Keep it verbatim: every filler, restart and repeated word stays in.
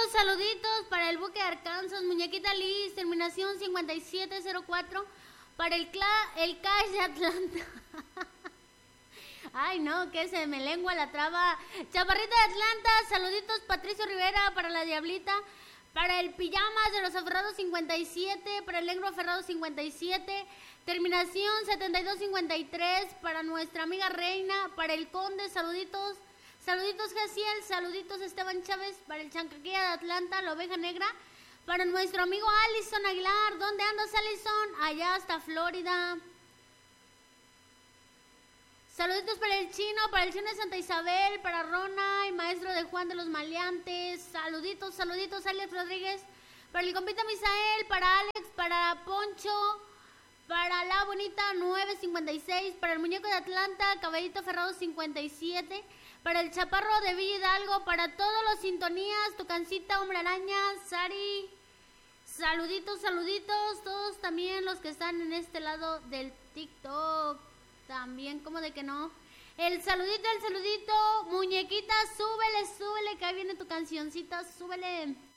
saluditos para el buque de Arkansas, muñequita Liz, terminación cincuenta y siete cero cuatro, para el, cla el Cash de Atlanta. Ay, no, que se me lengua la traba. Chaparrita de Atlanta, saluditos Patricio Rivera, para la Diablita, para el Pijamas de los Aferrados cincuenta y siete, para el Negro Aferrado cincuenta y siete, terminación setenta y dos cincuenta y tres, para nuestra amiga Reina, para el Conde, saluditos. Saluditos Jaciel, saluditos Esteban Chávez, para el Chancaquilla de Atlanta, la Oveja Negra, para nuestro amigo Alison Aguilar. ¿Dónde andas, Alison? Allá hasta Florida. Saluditos para el Chino, para el Chino de Santa Isabel, para Rona y maestro de Juan de los Maleantes. Saluditos, saluditos Alex Rodríguez, para el compita Misael, para Alex, para Poncho, para la bonita nueve cincuenta y seis, para el muñeco de Atlanta, Caballito Ferrado cincuenta y siete, para el chaparro de Villa Hidalgo, para todos los sintonías, tu cancita, Hombre Araña, Sari. Saluditos, saluditos, todos también los que están en este lado del TikTok. También, como de que no. El saludito, el saludito, muñequita, súbele, súbele, que ahí viene tu cancioncita, súbele.